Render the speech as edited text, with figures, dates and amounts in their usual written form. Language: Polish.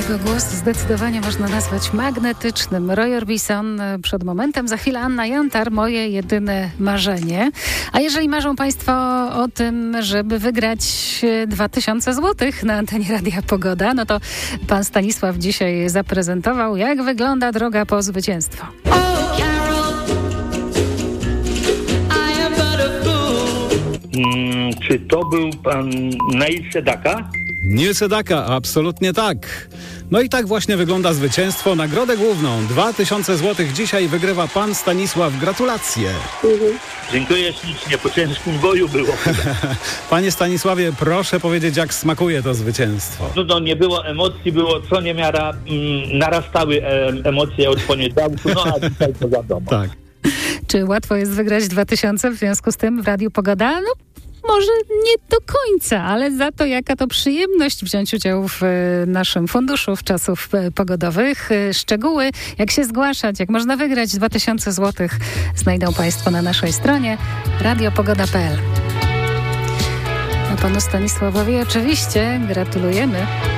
Jego głos zdecydowanie można nazwać magnetycznym. Roy Orbison przed momentem, za chwilę Anna Jantar, moje jedyne marzenie. A jeżeli marzą Państwo o tym, żeby wygrać 2000 zł na antenie Radia Pogoda, no to pan Stanisław dzisiaj zaprezentował, jak wygląda droga po zwycięstwo. Czy to był pan Neil Sedaka? Neil Sedaka, absolutnie tak. No i tak właśnie wygląda zwycięstwo. Nagrodę główną 2000 zł dzisiaj wygrywa pan Stanisław. Gratulacje. Dziękuję ślicznie, po ciężkim boju było. Panie Stanisławie, proszę powiedzieć, jak smakuje to zwycięstwo. No nie było emocji, było co niemiara, narastały emocje od poniedziałku, no a dzisiaj to wiadomo. Tak. Czy łatwo jest wygrać 2000 w związku z tym w Radiu Pogoda? No może nie do końca, ale za to jaka to przyjemność wziąć udział w naszym funduszu w czasów pogodowych. Szczegóły, jak się zgłaszać, jak można wygrać 2000 zł, znajdą Państwo na naszej stronie radiopogoda.pl. A panu Stanisławowi oczywiście gratulujemy.